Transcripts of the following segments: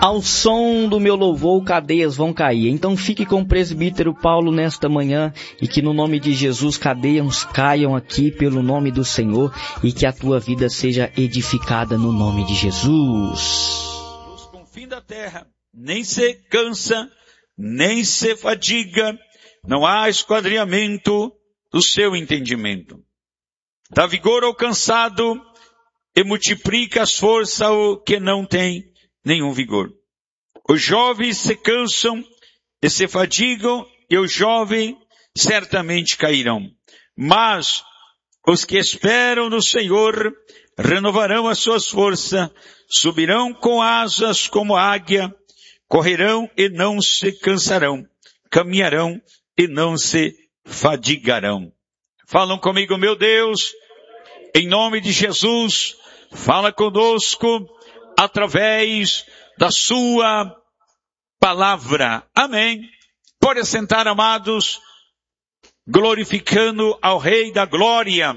Ao som do meu louvor, cadeias vão cair. Então fique com o presbítero Paulo nesta manhã e que no nome de Jesus cadeias caiam aqui pelo nome do Senhor e que a tua vida seja edificada no nome de Jesus. Os confins da terra nem se cansa, nem se fadiga, não há esquadrinhamento do seu entendimento. Dá vigor ao cansado e multiplica as forças ao que não tem nenhum vigor. Os jovens se cansam e se fadigam, e os jovens certamente cairão. Mas os que esperam no Senhor renovarão as suas forças, subirão com asas como águia, correrão e não se cansarão, caminharão e não se fadigarão. Falam comigo, meu Deus, em nome de Jesus, fala conosco através da sua palavra. Amém. Pode sentar, amados, glorificando ao Rei da Glória.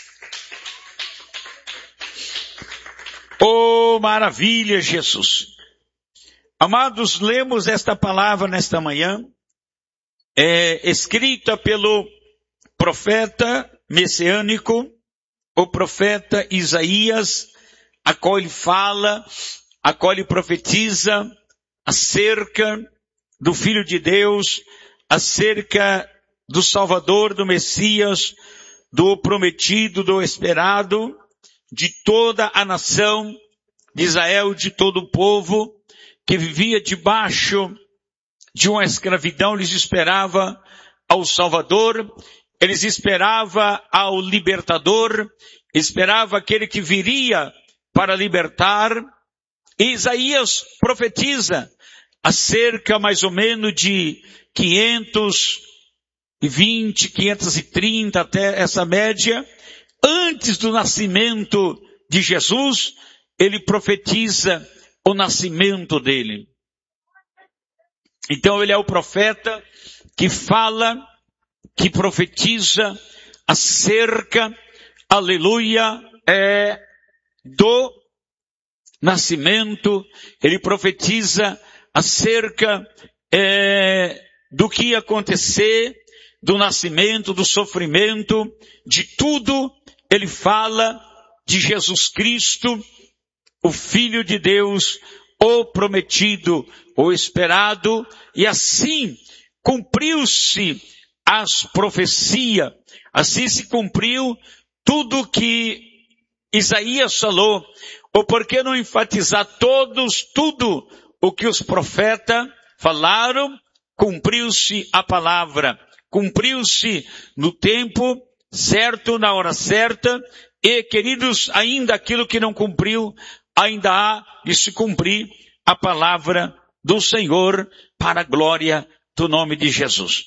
Oh, maravilha, Jesus. Amados, lemos esta palavra nesta manhã, escrita pelo profeta messiânico, o profeta Isaías, a qual ele fala, a qual ele profetiza acerca do Filho de Deus, acerca do Salvador, do Messias, do prometido, do esperado, de toda a nação de Israel, de todo o povo que vivia debaixo de uma escravidão. Eles esperavam ao Salvador, eles esperavam ao libertador, esperavam aquele que viria para libertar. E Isaías profetiza acerca mais ou menos de 520, 530 até essa média. Antes do nascimento de Jesus, ele profetiza o nascimento dele. Então ele é o profeta que fala, que profetiza acerca, aleluia, do nascimento. Ele profetiza acerca do que ia acontecer, do nascimento, do sofrimento, de tudo. Ele fala de Jesus Cristo, o Filho de Deus, o prometido, o esperado, e assim cumpriu-se as profecias, assim se cumpriu tudo que Isaías falou. Ou por que não enfatizar tudo o que os profetas falaram? Cumpriu-se a palavra, cumpriu-se no tempo certo, na hora certa, e, queridos, ainda aquilo que não cumpriu, ainda há de se cumprir a palavra do Senhor para a glória do nome de Jesus.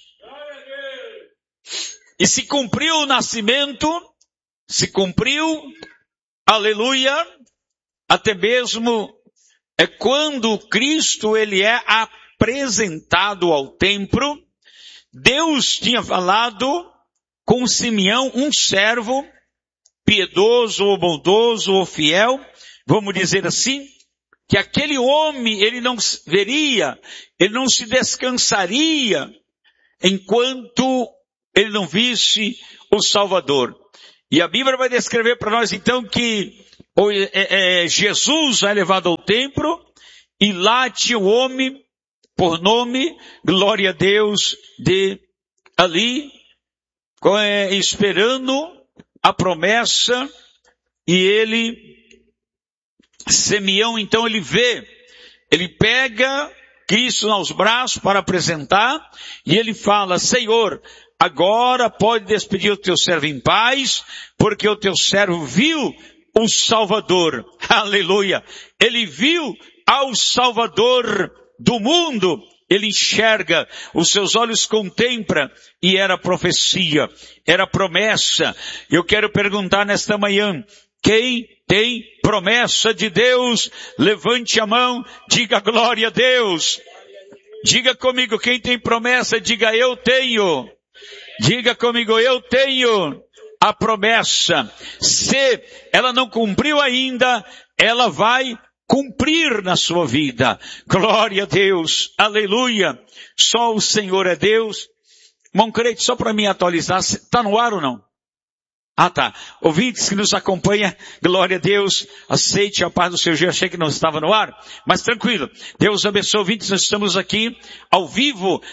E se cumpriu o nascimento, se cumpriu, aleluia, até mesmo quando Cristo ele é apresentado ao templo. Deus tinha falado com Simeão, um servo piedoso ou bondoso ou fiel, vamos dizer assim, que aquele homem ele não veria, ele não se descansaria enquanto ele não visse o Salvador. E a Bíblia vai descrever para nós então que Jesus é levado ao templo e lá tinha o homem por nome, glória a Deus, de ali, esperando a promessa. E ele, Simeão, então ele vê, ele pega Cristo nos braços para apresentar e ele fala: Senhor, agora pode despedir o teu servo em paz, porque o teu servo viu o Salvador. Aleluia! Ele viu ao Salvador do mundo. Ele enxerga, os seus olhos contemplam, e era profecia, era promessa. Eu quero perguntar nesta manhã, quem tem promessa de Deus, levante a mão, diga glória a Deus. Diga comigo, quem tem promessa, diga eu tenho. Diga comigo, eu tenho a promessa. Se ela não cumpriu ainda, ela vai cumprir na sua vida. Glória a Deus, aleluia. Só o Senhor é Deus. Irmão crente, só para me atualizar, está no ar ou não? Ah, tá. Ouvintes que nos acompanham, glória a Deus, aceite a paz do Senhor. Eu achei que não estava no ar, mas tranquilo. Deus abençoe, ouvintes, nós estamos aqui ao vivo,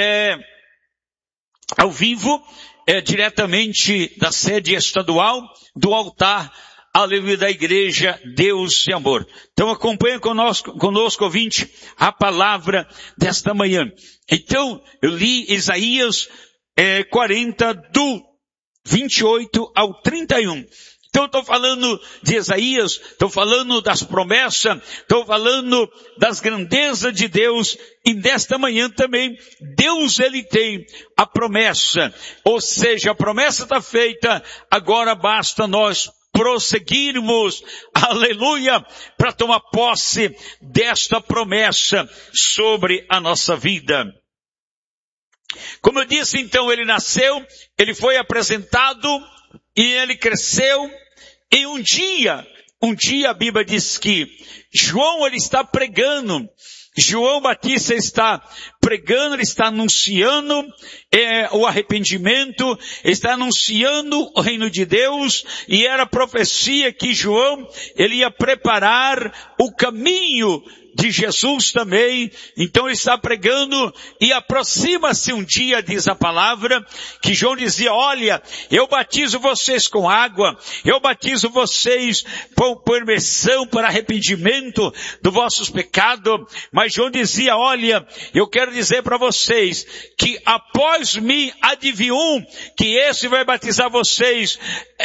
diretamente da sede estadual do altar, aleluia, da igreja Deus e Amor. Então acompanha conosco, ouvinte, a palavra desta manhã. Então, eu li Isaías 40 do 28 ao 31. Então estou falando de Isaías, estou falando das promessas, estou falando das grandezas de Deus, e nesta manhã também, Deus ele tem a promessa, ou seja, a promessa está feita, agora basta nós prosseguirmos, aleluia, para tomar posse desta promessa sobre a nossa vida. Como eu disse, então, ele nasceu, ele foi apresentado e ele cresceu, e um dia a Bíblia diz que João ele está pregando, João Batista está pregando, ele está anunciando o arrependimento, está anunciando o reino de Deus, e era profecia que João ele ia preparar o caminho de Jesus também. Então ele está pregando, e aproxima-se um dia, diz a palavra, que João dizia, olha, eu batizo vocês com água, eu batizo vocês por imersão, por arrependimento dos vossos pecados, mas João dizia, olha, eu quero dizer para vocês, que após mim há de vir um, que esse vai batizar vocês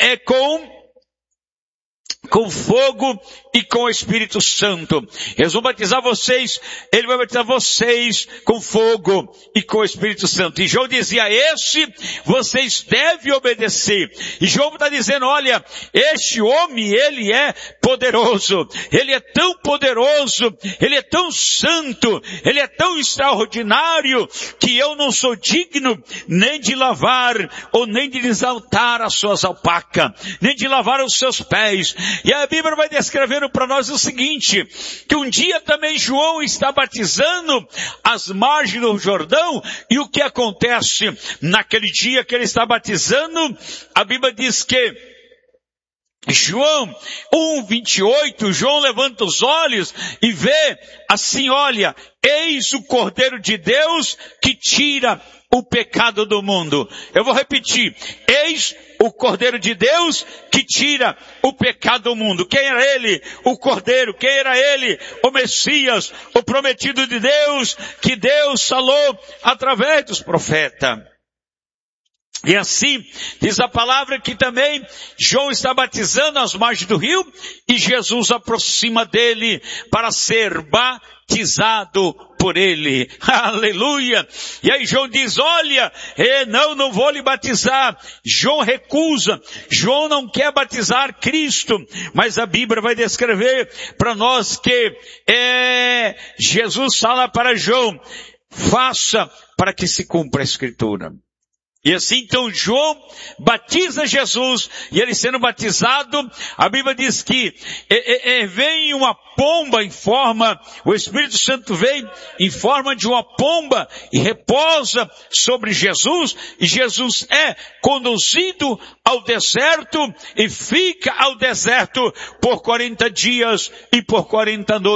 com fogo e com o Espírito Santo. Eles vão batizar vocês, ele vai batizar vocês com fogo e com o Espírito Santo. E João dizia, esse vocês devem obedecer. E João está dizendo, olha, este homem, ele é poderoso, ele é tão poderoso, ele é tão santo, ele é tão extraordinário, que eu não sou digno nem de lavar, ou nem de desaltar as suas alpacas, nem de lavar os seus pés. E a Bíblia vai descrevendo para nós o seguinte, que um dia também João está batizando às margens do Jordão, e o que acontece naquele dia que ele está batizando? A Bíblia diz que João 1:28, João levanta os olhos e vê assim, olha, eis o Cordeiro de Deus que tira o pecado do mundo. Eu vou repetir, eis o Cordeiro de Deus que tira o pecado do mundo. Quem era ele? O Cordeiro. Quem era ele? O Messias, o prometido de Deus, que Deus falou através dos profetas. E assim, diz a palavra que também João está batizando às margens do rio, e Jesus aproxima dele para ser batizado por ele. Aleluia! E aí João diz, olha, não vou lhe batizar. João recusa. João não quer batizar Cristo. Mas a Bíblia vai descrever para nós que Jesus fala para João, faça para que se cumpra a Escritura. E assim então João batiza Jesus, e ele sendo batizado, a Bíblia diz que vem uma pomba o Espírito Santo vem em forma de uma pomba e repousa sobre Jesus, e Jesus é conduzido ao deserto e fica ao deserto por 40 dias e por 40 noites.